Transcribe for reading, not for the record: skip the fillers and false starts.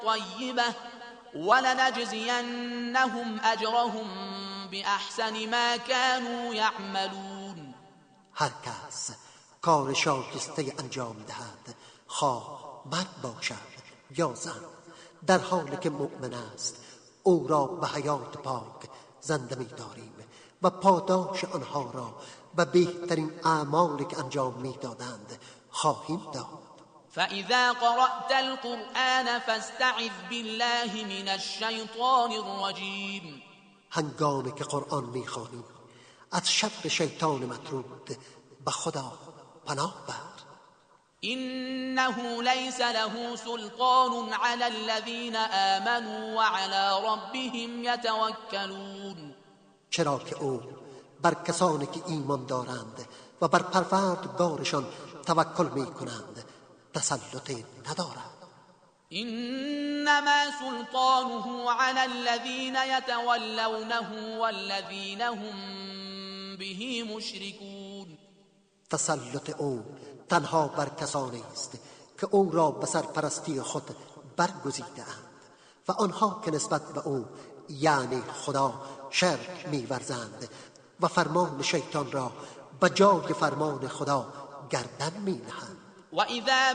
طیبة ولنجزینهم اجرهم باحسن ما كانوا یعملون. هر کس کار شایسته انجام دهد، خواه مرد باشد یا زن، در حالی که مؤمن است، او را به حیات پاک زنده می داریم و پاداش آنها را و بهترین اعمالی که انجام می دادند خواهیم داد. فإذا قرأت القرآن فاستعذ بالله من الشیطان الرجیم. هنگامی که قرآن می خوانی از شر شیطان مطرود به خدا پناه بر. إنه ليس له سلطان على الذين آمنوا وعلى ربهم يتوكلون. چرا که او بر کسانی که ایمان دارند و بر پروردگارشان توکل می کنند تسلطی ندارد. إنما سلطانه على الذين يتولونه والذين هم به مشركون. تسلط او تنها بر کسانی است که او را به سرپرستی خود برگزیده اند و آنها که نسبت به او یعنی خدا شرک می‌ورزند و فرمان شیطان را به جای فرمان خدا گردن می‌نهند. و اذا